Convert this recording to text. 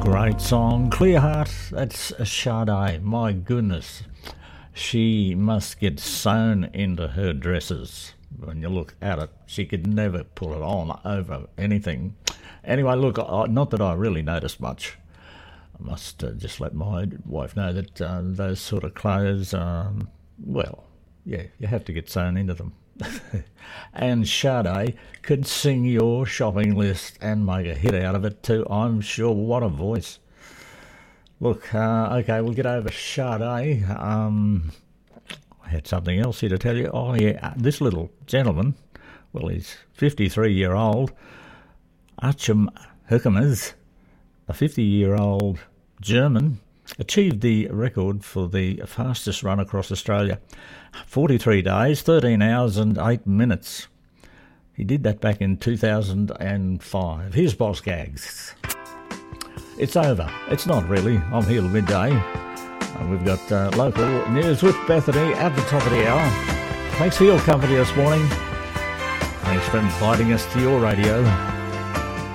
Great song, Clear Heart. That's Sade. My goodness, she must get sewn into her dresses. When you look at it, she could never pull it on over anything. Anyway, look, not that I really noticed much. I must just let my wife know that those sort of clothes, well, yeah, you have to get sewn into them. And Sade could sing your shopping list and make a hit out of it too, I'm sure. What a voice. Look, okay, we'll get over Sade. I had something else here to tell you. Oh, yeah, this little gentleman, well, he's 53-year-old, Achim Herkemers, a 50-year-old German, achieved the record for the fastest run across Australia. 43 days, 13 hours and 8 minutes. He did that back in 2005. Here's Boss Gags. It's over. It's not really. I'm here till midday. We've got local news with Bethany at the top of the hour. Thanks for your company this morning. Thanks for inviting us to your radio.